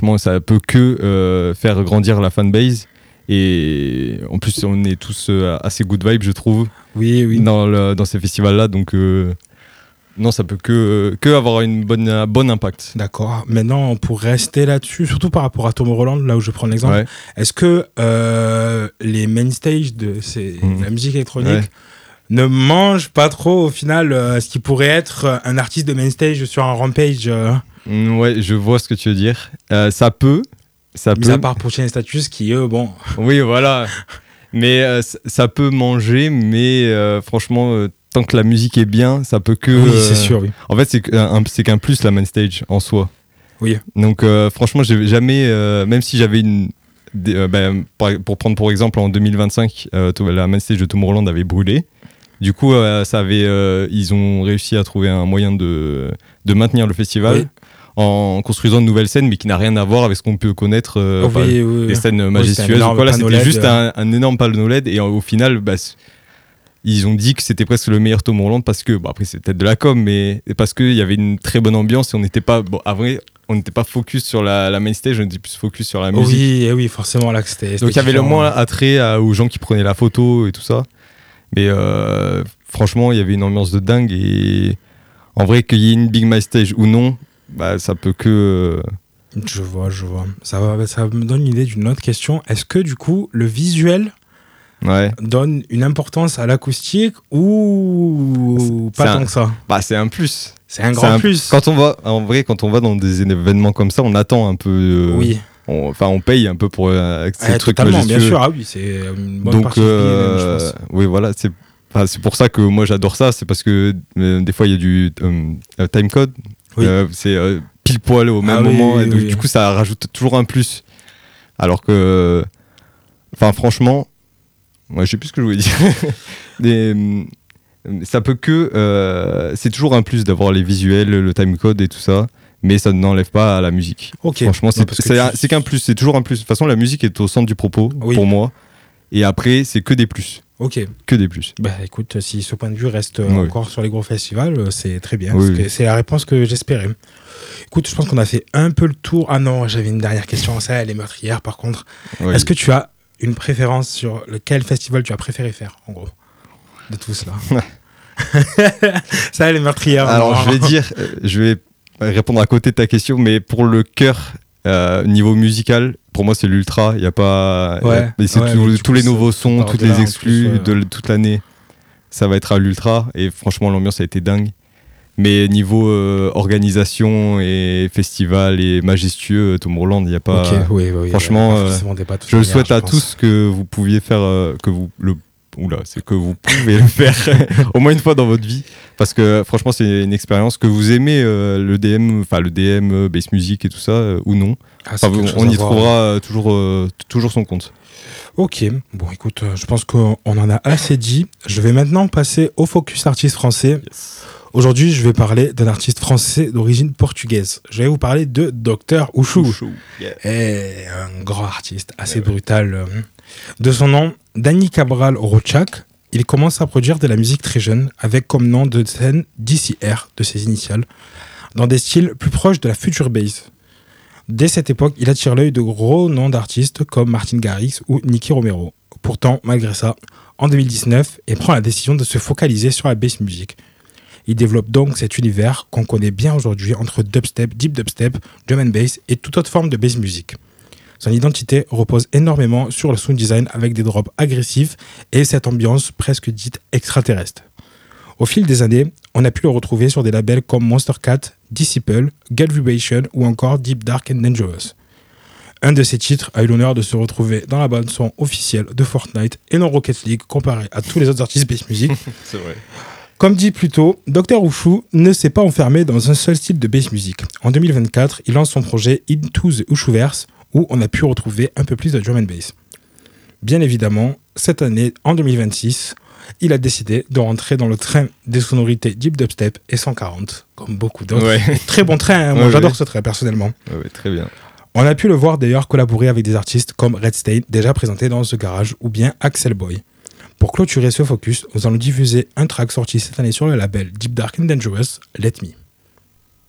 Franchement, ça peut que faire grandir la fanbase. Et en plus, on est tous assez good vibes, je trouve, dans ces festivals-là. Donc, non, ça peut que avoir un bon impact. D'accord. Maintenant, pour rester là-dessus, surtout par rapport à Tomorrowland, là où je prends l'exemple, est-ce que les main stage de la musique électronique ne mangent pas trop, au final, ce qui pourrait être un artiste de main stage sur un rampage Ouais, je vois ce que tu veux dire. Ça peut. Mis à part pour Chain Status qui, bon... Oui, voilà. Mais ça peut manger, mais franchement, tant que la musique est bien, ça peut que... Oui, c'est sûr, oui. En fait, c'est qu'un plus, la main stage, en soi. Oui. Donc, franchement, j'ai jamais... même si j'avais pour prendre pour exemple, en 2025, la main stage de Tomorrowland avait brûlé. Du coup, ils ont réussi à trouver un moyen de maintenir le festival en construisant une nouvelle scène, mais qui n'a rien à voir avec ce qu'on peut connaître, des scènes majestueuses. C'était juste un énorme panneau LED, et au final, ils ont dit que c'était presque le meilleur Tomorrowland parce que, après c'est peut-être de la com, mais parce qu'il y avait une très bonne ambiance et on n'était pas, on n'était pas focus sur la main stage, on était plus focus sur la musique. Oui, forcément là que c'était. Donc il y avait le moins attrait aux gens qui prenaient la photo et tout ça. Mais franchement, il y avait une ambiance de dingue, et en vrai, qu'il y ait une big main stage ou non, ça peut que... Je vois. Ça me donne l'idée d'une autre question. Est-ce que du coup, le visuel donne une importance à l'acoustique ou pas tant que ça? C'est un plus. C'est un grand plus. Quand on va dans des événements comme ça, on attend un peu... on paye un peu pour ces trucs majestueux. Bien sûr, c'est une bonne partie du billet, je pense. Oui, voilà, c'est pour ça que moi j'adore ça, c'est parce que des fois il y a du time code, c'est pile poil au même moment, et donc, du coup ça rajoute toujours un plus. Alors que, franchement, je sais plus ce que je voulais dire. Ça peut que, c'est toujours un plus d'avoir les visuels, le time code et tout ça. Mais ça n'enlève pas à la musique. Franchement, c'est qu'un plus, c'est toujours un plus. De toute façon, la musique est au centre du propos, pour moi. Et après, c'est que des plus. Que des plus. Écoute, si ce point de vue reste encore sur les gros festivals, c'est très bien. C'est la réponse que j'espérais. Écoute, je pense qu'on a fait un peu le tour. Ah non, j'avais une dernière question. Ça, elle est meurtrière, par contre. Est-ce que tu as une préférence sur lequel festival tu as préféré faire, en gros, de tout cela? Ça, elle est meurtrière. Alors, je vais répondre à côté de ta question, mais pour le cœur, niveau musical, pour moi c'est l'Ultra. Il y a pas, tous les nouveaux sons, toutes les exclus de toute l'année, ça va être à l'Ultra, et franchement l'ambiance a été dingue. Mais niveau organisation et festival et majestueux, Tomorrowland, il n'y a pas. Franchement, je le souhaite à tous que vous pouviez faire, que vous pouvez le faire au moins une fois dans votre vie, parce que franchement c'est une expérience. Que vous aimez le DM, bass music et tout ça, ou non, on y trouvera toujours son compte. Ok, bon écoute, je pense qu'on en a assez dit. Je vais maintenant passer au focus artiste français. Aujourd'hui, je vais parler d'un artiste français d'origine portugaise. Je vais vous parler de Dr Uchu. Et un grand artiste, assez brutal. De son nom, Dani Cabral Rochak, il commence à produire de la musique très jeune, avec comme nom de scène DCR, de ses initiales, dans des styles plus proches de la future bass. Dès cette époque, il attire l'œil de gros noms d'artistes comme Martin Garrix ou Nicky Romero. Pourtant, malgré ça, en 2019, il prend la décision de se focaliser sur la bass music. Il développe donc cet univers qu'on connaît bien aujourd'hui entre dubstep, deep dubstep, drum and bass et toute autre forme de bass music. Son identité repose énormément sur le sound design avec des drops agressifs et cette ambiance presque dite extraterrestre. Au fil des années, on a pu le retrouver sur des labels comme Monster Cat, Disciple, Gut Vibration ou encore Deep Dark and Dangerous. Un de ces titres a eu l'honneur de se retrouver dans la bande-son officielle de Fortnite et non Rocket League comparé à tous les autres artistes bass music. C'est vrai. Comme dit plus tôt, Dr Uchu ne s'est pas enfermé dans un seul style de bass music. En 2024, il lance son projet Into the Uchuverse, où on a pu retrouver un peu plus de drum and bass. Bien évidemment, cette année, en 2026, il a décidé de rentrer dans le train des sonorités deep dubstep et 140, comme beaucoup d'autres. Très bon train, moi j'adore ce train personnellement. Très bien. On a pu le voir d'ailleurs collaborer avec des artistes comme Red State, déjà présenté dans The Garage, ou bien Axel Boy. Pour clôturer ce focus, nous allons diffuser un track sorti cette année sur le label Deep Dark and Dangerous, Let Me.